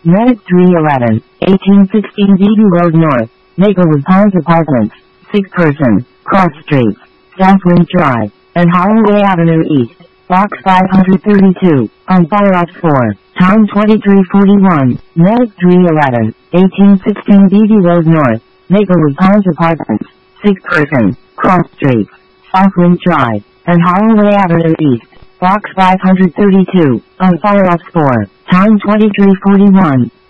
Medic 311, 1816 Beatty Road North, Maplewood Pines Apartments, 6 person, Cross Street, Southwind Drive, and Holloway Avenue East, Box 532, on Fire Ops 4, Time 2341, Medic 311, 1816 Beatty Road North, Maplewood Pines Apartments, 6 person, Cross Street, Southwind Drive, and Holloway Avenue East, Box 532, on Fire Ops 4, Time 2341.